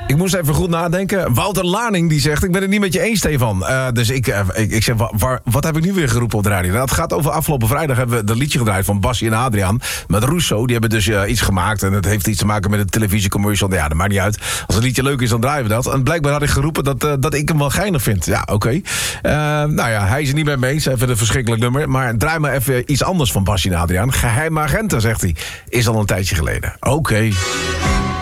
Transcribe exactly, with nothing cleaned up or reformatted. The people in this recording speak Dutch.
Ik moest even goed nadenken. Wouter Laning die zegt, ik ben het niet met je eens, Stefan. Uh, dus ik, uh, ik, ik zeg, wa, waar, wat heb ik nu weer geroepen op de radio? Nou, het gaat over afgelopen vrijdag hebben we dat liedje gedraaid van Bassie en Adriaan. Met Russo, die hebben dus uh, iets gemaakt. En het heeft iets te maken met een televisiecommercial. Ja, dat maakt niet uit. Als een liedje leuk is, dan draaien we dat. En blijkbaar had ik geroepen dat, uh, dat ik hem wel geinig vind. Ja, oké. Okay. Uh, nou ja, hij is het niet met me eens. Hij vindt het een verschrikkelijk nummer. Maar draai maar even iets anders van Bassie en Adriaan. Geheime agenten, zegt hij. Is al een tijdje geleden. Oké. Okay.